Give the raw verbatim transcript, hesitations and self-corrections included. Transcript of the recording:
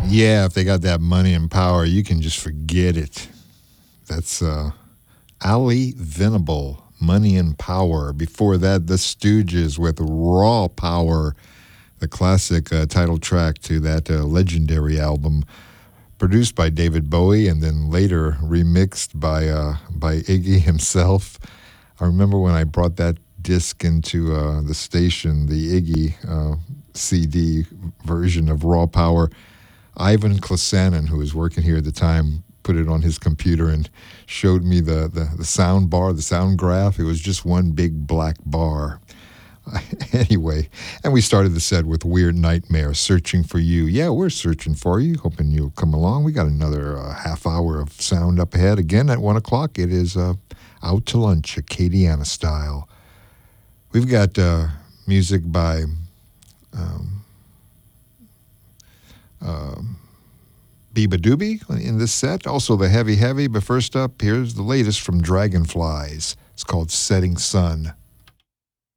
Yeah, if they got that money and power, you can just forget it. That's uh, Ali Venable, Money and Power. Before that, The Stooges with Raw Power, the classic uh, title track to that uh, legendary album, produced by David Bowie and then later remixed by uh, by Iggy himself. I remember when I brought that disc into uh, the station, the Iggy uh, C D version of Raw Power. Ivan Klasanin, who was working here at the time, put it on his computer and showed me the, the, the sound bar, the sound graph. It was just one big black bar. Anyway, and we started the set with Weird Nightmare, Searching for You. Yeah, we're searching for you, hoping you'll come along. We got another uh, half hour of sound up ahead. Again, at one o'clock, it is uh, Out to Lunch, Acadiana style. We've got uh, music by... Um, Um, Biba Doobie in this set, also the Heavy Heavy, but first up, here's the latest from Dragonflies. It's called Setting Sun.